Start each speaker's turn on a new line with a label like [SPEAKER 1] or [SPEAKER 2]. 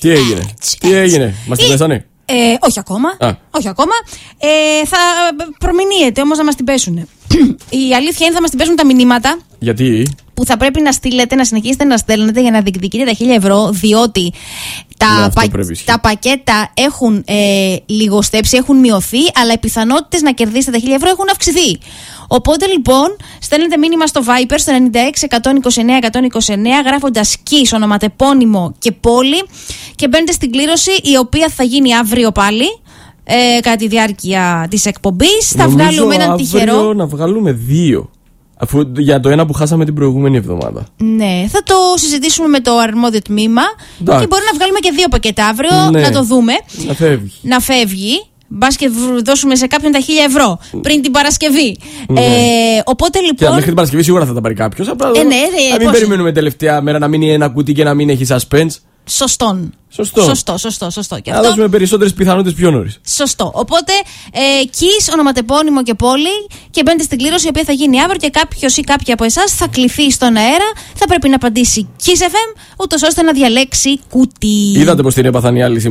[SPEAKER 1] Τι έγινε, μας την πέσανε?
[SPEAKER 2] Όχι ακόμα. Όχι ακόμα. Θα προμηνύεται όμως να μας την πέσουν. Η αλήθεια είναι θα μας την πέσουν τα μηνύματα.
[SPEAKER 1] Γιατί?
[SPEAKER 2] Που θα πρέπει να στείλετε, να συνεχίσετε να στέλνετε για να διεκδικείτε τα 1.000 ευρώ, διότι τα πακέτα έχουν λιγοστέψει, έχουν μειωθεί, αλλά οι πιθανότητες να κερδίσετε τα 1.000 ευρώ έχουν αυξηθεί. Οπότε λοιπόν, στέλνετε μήνυμα στο Viper στο 96-129-129, γράφοντας KISS, ονοματεπώνυμο και πόλη, και μπαίνετε στην κλήρωση, η οποία θα γίνει αύριο πάλι. Κατά τη διάρκεια της εκπομπής θα βγάλουμε έναν τυχερό.
[SPEAKER 1] Αύριο να βγάλουμε 2. Αφού για το ένα που χάσαμε την προηγούμενη εβδομάδα.
[SPEAKER 2] Ναι, θα το συζητήσουμε με το αρμόδιο τμήμα.
[SPEAKER 1] Εντάξει.
[SPEAKER 2] Και μπορεί να βγάλουμε και 2 πακέτα αύριο,
[SPEAKER 1] ναι.
[SPEAKER 2] Να το δούμε.
[SPEAKER 1] Να φεύγει.
[SPEAKER 2] Μπας και δώσουμε σε κάποιον τα 1.000 ευρώ πριν την Παρασκευή.
[SPEAKER 1] Ναι.
[SPEAKER 2] Οπότε λοιπόν.
[SPEAKER 1] Και μέχρι την Παρασκευή σίγουρα θα τα πάρει κάποιος. Απλά να μην περιμένουμε τελευταία μέρα να μείνει ένα κουτί και να μην έχει suspense.
[SPEAKER 2] Σωστό. Και
[SPEAKER 1] να δώσουμε περισσότερες πιθανότητες πιο νωρίς.
[SPEAKER 2] Σωστό. Οπότε, KISS, ονοματεπώνυμο και πόλη, και μπαίνετε στην κλήρωση, η οποία θα γίνει αύριο, και κάποιος ή κάποια από εσάς θα κληθεί στον αέρα. Θα πρέπει να απαντήσει KISS FM, ούτως ώστε να διαλέξει κουτί.
[SPEAKER 1] Είδατε πως την έπαθαν οι άλλοι